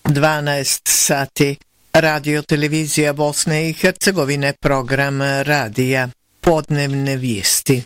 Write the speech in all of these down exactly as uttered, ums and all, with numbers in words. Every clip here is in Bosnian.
dvanaest sati. Radio televizija Bosne i Hercegovine, program radija, podnevne vijesti.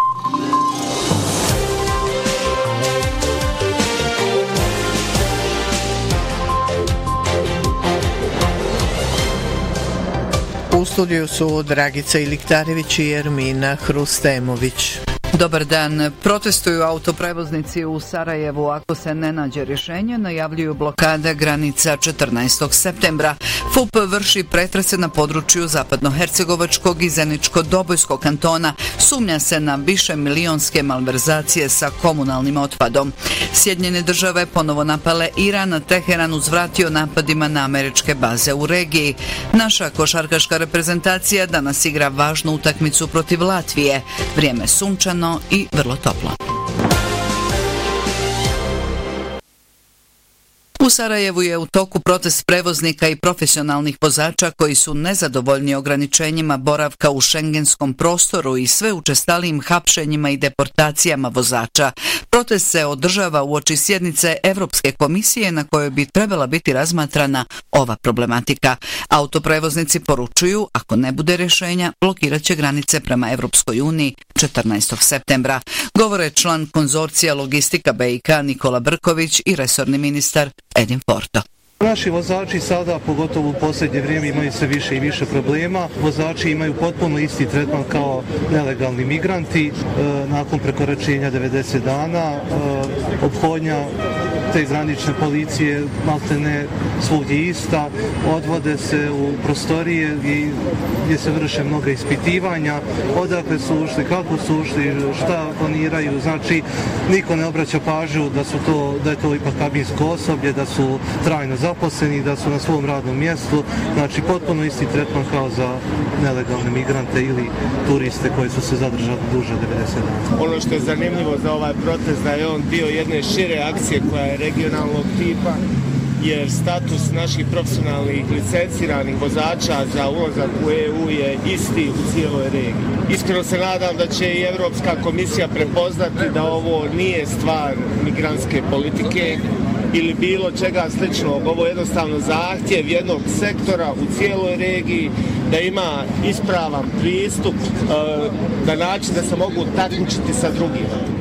U studiju su Dragica Iliktarević i Ermina Hrustemović. Dobar dan. Protestuju autoprevoznici u Sarajevu. Ako se ne nađe rješenje, najavljuju blokada granica četrnaestog septembra. F U P vrši pretrese na području zapadnohercegovačkog i zeničko-dobojskog kantona. Sumnja se na više milionske malverzacije sa komunalnim otpadom. Sjedinjene države ponovo napale Iran, a Teheran uzvratio napadima na američke baze u regiji. Naša košarkaška reprezentacija danas igra važnu utakmicu protiv Latvije. Vrijeme sunčano i vrlo toplo. U Sarajevu je u toku protest prevoznika i profesionalnih vozača koji su nezadovoljni ograničenjima boravka u šengenskom prostoru i sve učestalijim hapšenjima i deportacijama vozača. Protest se održava uoči sjednice Evropske komisije na kojoj bi trebala biti razmatrana ova problematika. Autoprevoznici poručuju, ako ne bude rješenja, blokirat će granice prema Evropskoj uniji četrnaestog septembra. Govore član konzorcija Logistika B i K Nikola Brković i resorni ministar Edin Porto. Naši vozači sada, pogotovo u posljednje vrijeme, imaju sve više i više problema. Vozači imaju potpuno isti tretman kao nelegalni migranti. E, nakon prekoračenja devedeset dana, e, ophodnja te granične policije maltene svugdje ista, odvode se u prostorije i gdje se vrše mnoga ispitivanja, odakle su ušli, kako su ušli, šta planiraju. Znači, niko ne obraća pažnju da su to, da je to ipak kabinsko osoblje, da su trajno zaposleni, da su na svom radnom mjestu. Znači, potpuno isti tretman kao za nelegalne migrante ili turiste koji su se zadržali duže devedeset dana. Ono što je zanimljivo za ovaj protest da je on dio jedne šire akcije koja je regionalnog tipa, jer status naših profesionalnih licenciranih vozača za ulazak u E U je isti u cijeloj regiji. Iskreno se nadam da će i Evropska komisija prepoznati da ovo nije stvar migrantske politike ili bilo čega sličnog. Ovo je jednostavno zahtjev jednog sektora u cijeloj regiji da ima ispravan pristup na način da se mogu takmičiti sa drugima.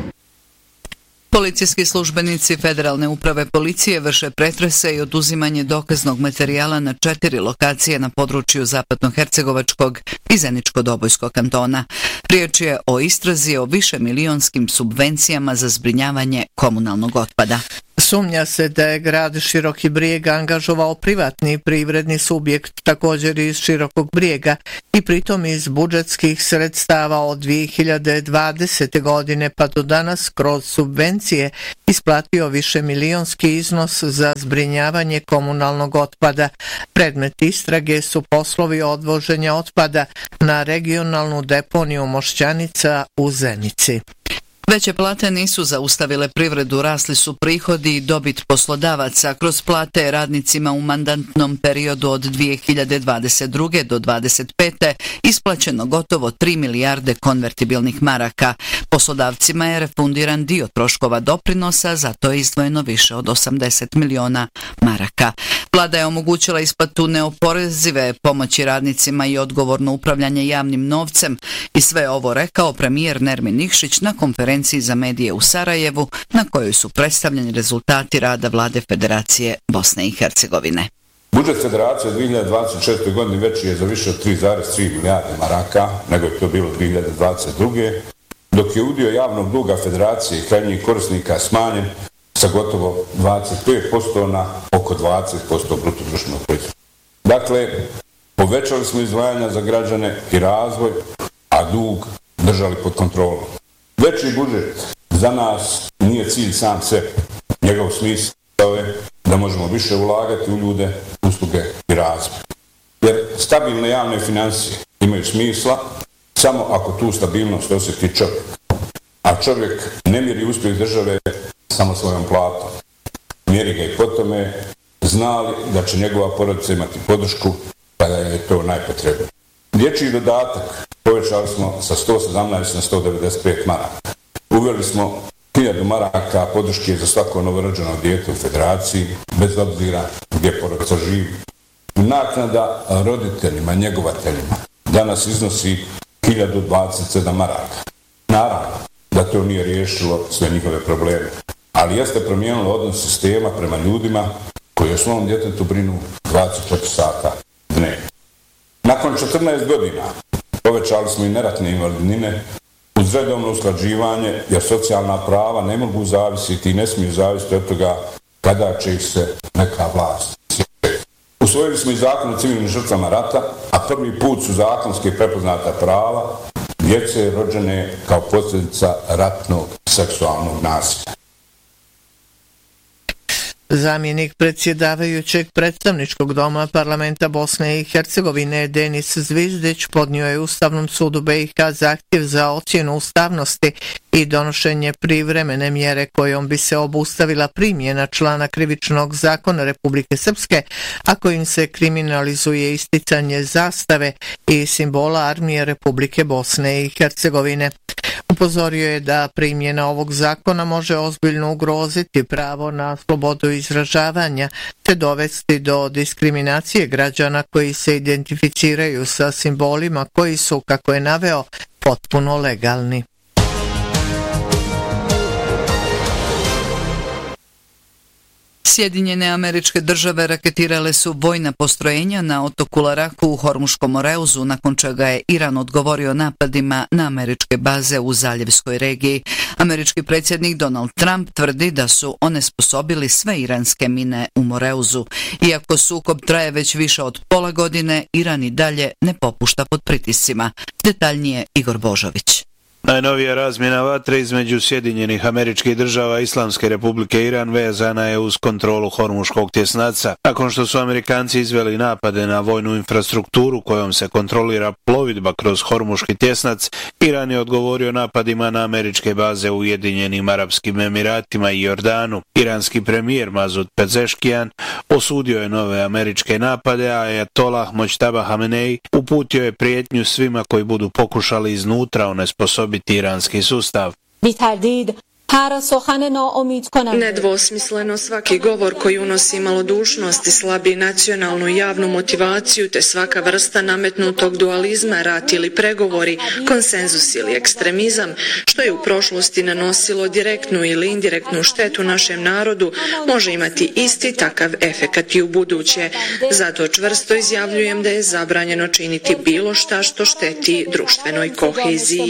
Policijski službenici Federalne uprave policije vrše pretrese i oduzimanje dokaznog materijala na četiri lokacije na području zapadnohercegovačkog i zeničko-dobojskog kantona. Riječ je o istrazi o višemilijonskim subvencijama za zbrinjavanje komunalnog otpada. Sumnja se da je grad Široki Brijeg angažovao privatni privredni subjekt, također iz Širokog Brijega, i pritom iz budžetskih sredstava od dvije hiljade dvadesete. godine pa do danas kroz subvencije isplatio više milionski iznos za zbrinjavanje komunalnog otpada. Predmet istrage su poslovi odvoženja otpada na regionalnu deponiju Mošćanica u Zenici. Veće plate nisu zaustavile privredu, rasli su prihodi i dobit poslodavaca. Kroz plate radnicima u mandatnom periodu od dvije hiljade dvadeset druge. do dvadeset pete. isplaćeno gotovo tri milijarde konvertibilnih maraka. Poslodavcima je refundiran dio troškova doprinosa, zato je izdvojeno više od osamdeset miliona maraka. Vlada je omogućila isplatu neoporezive pomoći radnicima i odgovorno upravljanje javnim novcem. I sve ovo rekao premijer Nermin Nikšić na konferenciji za medije u Sarajevu, na kojoj su predstavljeni rezultati rada Vlade Federacije Bosne i Hercegovine. Budžet Federacije u dvije hiljade dvadeset četvrtoj. godini veći je za više od tri zarez tri milijarde maraka, nego je to bilo dvije hiljade dvadeset druge. dok je udio javnog duga Federacije i krajnjih korisnika smanjen sa gotovo dvadeset pet posto na oko dvadeset posto bruto društvenog proizvoda. Dakle, povećali smo izdvajanja za građane i razvoj, a dug držali pod kontrolom. Veći budžet za nas nije cilj sam sebi. Njegov smisao je da možemo više ulagati u ljude, usluge i razvoj. Jer stabilne javne financije imaju smisla samo ako tu stabilnost osjeti čovjek. A čovjek ne mjeri uspjeh države samo svojom platom. Mjeri ga i po tome, znali da će njegova porodica imati podršku kada je to najpotrebnije. Dječji dodatak povećali smo sa sto sedamnaest na sto devedeset pet maraka. Uveli smo hiljadu maraka podrške za svako novorođeno dijete u federaciji, bez obzira gdje porodica živi. Naknada roditeljima, njegovateljima danas iznosi hiljadu dvadeset sedam maraka. Naravno da to nije riješilo sve njihove probleme, ali jeste promijenilo odnos sistema prema ljudima koji o svom djetetu brinu dvadeset četiri sata dnevno. Nakon četrnaest godina povećali smo i neratne invalidnine uz redovno usklađivanje, jer socijalna prava ne mogu zavisiti i ne smiju zavisiti od toga kada će ih se neka vlast sjetiti. Usvojili smo i zakon o civilnim žrtvama rata, a prvi put su zakonski prepoznata prava djece rođene kao posljedica ratnog seksualnog nasilja. Zamjenik predsjedavajućeg predstavničkog doma parlamenta Bosne i Hercegovine Denis Zvizdić podnio je Ustavnom sudu B i H zahtjev za ocjenu ustavnosti i donošenje privremene mjere kojom bi se obustavila primjena člana Krivičnog zakona Republike Srpske, a kojim se kriminalizuje isticanje zastave i simbola armije Republike Bosne i Hercegovine. Upozorio je da primjena ovog zakona može ozbiljno ugroziti pravo na slobodu izražavanja te dovesti do diskriminacije građana koji se identificiraju sa simbolima koji su, kako je naveo, potpuno legalni. Sjedinjene Američke Države raketirale su vojna postrojenja na otoku Laraku u Hormuškom Moreuzu, nakon čega je Iran odgovorio napadima na američke baze u zaljevskoj regiji. Američki predsjednik Donald Trump tvrdi da su onesposobili sve iranske mine u Moreuzu. Iako sukob traje već više od pola godine, Iran i dalje ne popušta pod pritiscima. Detaljnije Igor Božović. Najnovija razmjena vatre između Sjedinjenih Američkih Država i Islamske Republike Iran vezana je uz kontrolu Hormuškog tjesnaca. Nakon što su Amerikanci izveli napade na vojnu infrastrukturu kojom se kontrolira plovidba kroz Hormuški tjesnac, Iran je odgovorio napadima na američke baze u Ujedinjenim Arapskim Emiratima i Jordanu. Iranski premijer Mazud Pezeškijan osudio je nove američke napade, a Ajatolah Mojtaba Hamenei uputio je prijetnju svima koji budu pokušali iznutra onesposobiti iranski sustav. Nedvosmisleno svaki govor koji unosi malodušnost i slabi nacionalnu i javnu motivaciju te svaka vrsta nametnutog dualizma, rat ili pregovori, konsenzus ili ekstremizam, što je u prošlosti nanosilo direktnu ili indirektnu štetu našem narodu, može imati isti takav efekat i u buduće. Zato čvrsto izjavljujem da je zabranjeno činiti bilo šta što šteti društvenoj koheziji.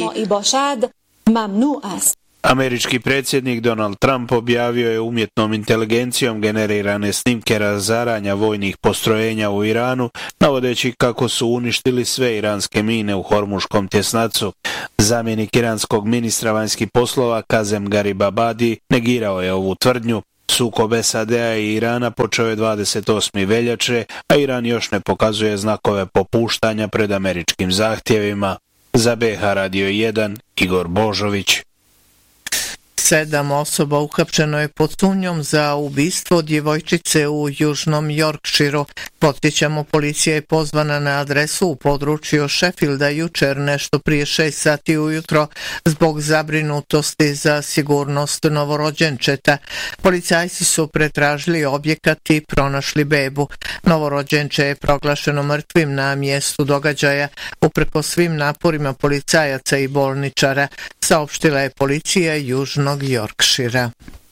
Američki predsjednik Donald Trump objavio je umjetnom inteligencijom generirane snimke razaranja vojnih postrojenja u Iranu, navodeći kako su uništili sve iranske mine u Hormuškom tjesnacu. Zamjenik iranskog ministra vanjskih poslova Kazem Garibabadi negirao je ovu tvrdnju. Sukob S A D-a i Irana počeo je dvadeset osmog veljače, a Iran još ne pokazuje znakove popuštanja pred američkim zahtjevima. Za B H Radio jedan, Igor Božović. Sedam osoba uhapšeno je pod sumnjom za ubistvo djevojčice u Južnom Yorkshireu. Podsjećamo, policija je pozvana na adresu u području Sheffielda jučer nešto prije šest sati ujutro zbog zabrinutosti za sigurnost novorođenčeta. Policajci su pretražili objekat i pronašli bebu. Novorođenče je proglašeno mrtvim na mjestu događaja uprkos svim naporima policajaca i bolničara, saopštila je policija Južnog Yorkshira.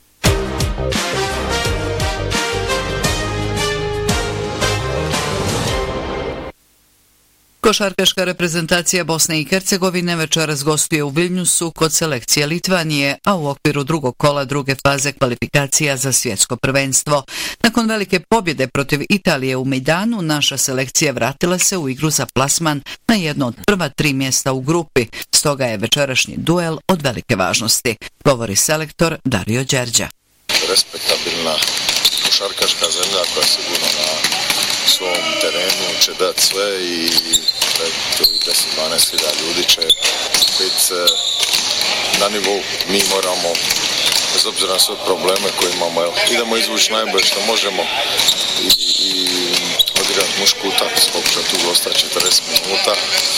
Košarkaška reprezentacija Bosne i Hercegovine večeras gostuje u Vilniusu kod selekcije Litvanije, a u okviru drugog kola druge faze kvalifikacija za svjetsko prvenstvo. Nakon velike pobjede protiv Italije u Mejdanu, naša selekcija vratila se u igru za plasman na jedno od prva tri mjesta u grupi, stoga je večerašnji duel od velike važnosti, govori selektor Dario Đerđa. Respektabilna košarkaška zemlja koja sigurno na svom terenu će dati sve i pred deset do dvanaest hiljada ljudi će biti na nivou. Mi moramo, bez obzira na sve probleme koje imamo, evo, idemo izvući najbolje što možemo i, i odigrati mušku utakmicu, pokušati tu ostati četrdeset minuta,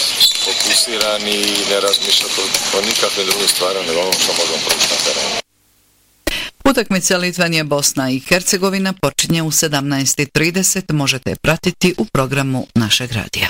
fokusirani i ne razmišljati o, o nikakvim drugim stvarima nego ono što možemo proći na terenu. Utakmica Litvanija Bosna i Hercegovina počinje u sedamnaest i trideset. Možete je pratiti u programu našeg radija.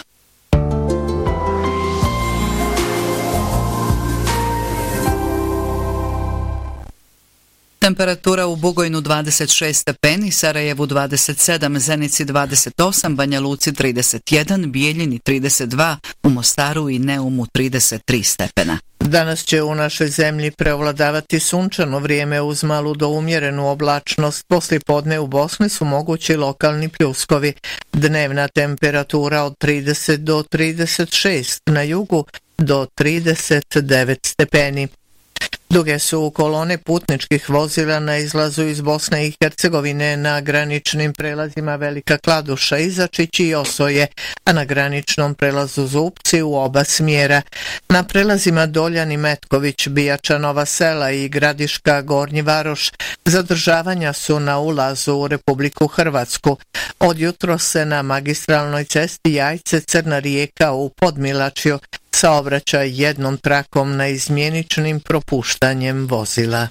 Temperatura u Bugojnu dvadeset šest stepeni, Sarajevu dvadeset sedam, Zenici dvadeset osam, Banja Luci trideset jedan, Bijeljini trideset dva, u Mostaru i Neumu trideset tri stepena. Danas će u našoj zemlji preovladavati sunčano vrijeme uz malu do umjerenu oblačnost. Poslije podne u Bosni su mogući lokalni pljuskovi. Dnevna temperatura od trideset do trideset šest, na jugu do trideset devet stepeni. Duge su kolone putničkih vozila na izlazu iz Bosne i Hercegovine na graničnim prelazima Velika Kladuša, Izačić i Osoje, a na graničnom prelazu Zupci u oba smjera. Na prelazima Doljan i Metković, Bijača, Nova Sela i Gradiška, Gornji Varoš zadržavanja su na ulazu u Republiku Hrvatsku. Od jutro se na magistralnoj cesti Jajce Crna Rijeka u Podmilačju saobraćaj jednom trakom na izmjeničnim propuštanjem vozila.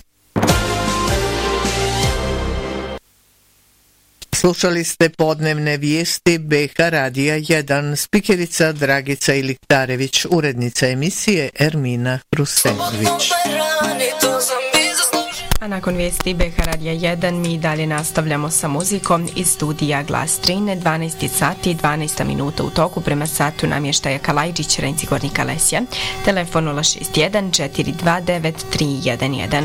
Slušali ste podnevne vijesti B H Radija jedan, spikerica Dragica Iliktarević, urednica emisije Ermina Hrusević. A nakon vijesti B H Radija jedan mi dalje nastavljamo sa muzikom iz studija Glas Trine, dvanaest sati i dvanaest minuta u toku prema satu namještaja Kalajđić, Renci Gornji Kalesija. Telefon nula šest jedan četiri dva devet tri jedan jedan.